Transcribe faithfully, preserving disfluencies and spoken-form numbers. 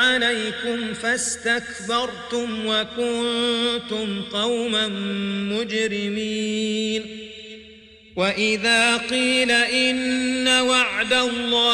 عليكم فاستكبرتم وكنتم قوما مجرمين وإذا قيل إن وعد الله